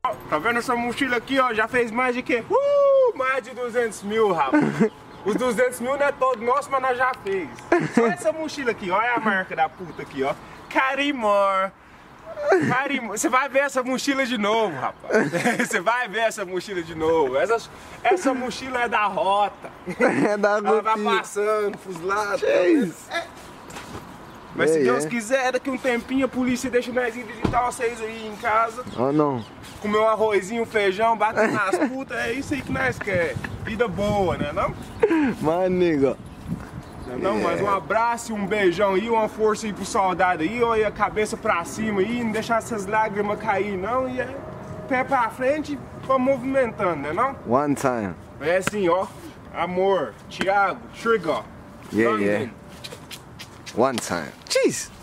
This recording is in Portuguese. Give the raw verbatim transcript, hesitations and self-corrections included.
Tá vendo essa mochila aqui, ó? Já fez mais de quê? Uh, mais de duzentos mil, rapaz. Os duzentos mil não é todo nosso, mas nós já fez. Só essa mochila aqui, olha a marca da puta aqui, ó. Carimor. Carimor. Você vai ver essa mochila de novo, rapaz. Você vai ver essa mochila de novo. Essa, essa mochila é da rota. É da rota. Ela vai passando, fuzilado. É. Mas se É, Deus é. quiser, daqui um tempinho a polícia deixa nós ir visitar vocês aí em casa. Oh, não. Comer um arrozinho, um feijão, bater nas putas, é isso aí que nós quer. Vida boa, né não? Mas, nigga. Não, não, mas um abraço e um beijão aí, uma força aí pro soldado aí, ó, e a cabeça pra cima aí, não deixar essas lágrimas cair não, e é pé pra frente e vamos movimentando, né não? One time. É assim, ó, amor, Thiago, Trigger, Yeah, London. yeah. One time. Jeez.